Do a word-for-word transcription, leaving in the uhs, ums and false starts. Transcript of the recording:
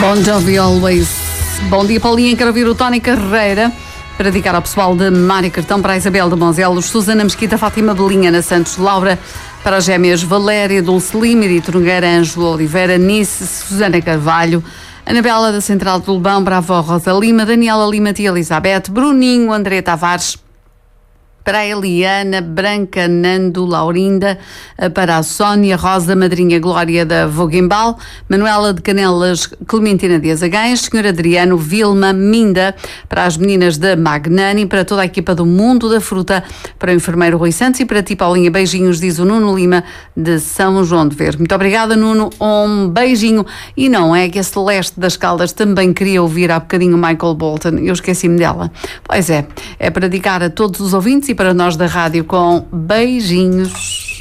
Bon Jovi Always. Bom dia, Paulinha. Quero ouvir o Tony Carreira para dedicar ao pessoal de Mário Cartão, para a Isabel de Monzelos, Susana Mesquita, Fátima Belinha na Santos, Laura para as gêmeas Valéria, Dulce Lima, Edith Nogueira, Ângelo Oliveira, Nice, Susana Carvalho, Anabela da Central do Lebão, para a avó Rosa Lima, Daniela Lima, tia Elizabeth, Bruninho, André Tavares, para a Eliana, Branca, Nando, Laurinda, para a Sónia, Rosa, Madrinha Glória da Voguembal, Manuela de Canelas, Clementina Dias Agães, Senhor Adriano, Vilma, Minda, para as meninas da Magnani, para toda a equipa do Mundo da Fruta, para o enfermeiro Rui Santos e para ti, Paulinha, beijinhos, diz o Nuno Lima de São João de Ver. Muito obrigada, Nuno, um beijinho. E não é que a Celeste das Caldas também queria ouvir há bocadinho Michael Bolton, eu esqueci-me dela. Pois é, é para dedicar a todos os ouvintes e para nós da rádio com beijinhos.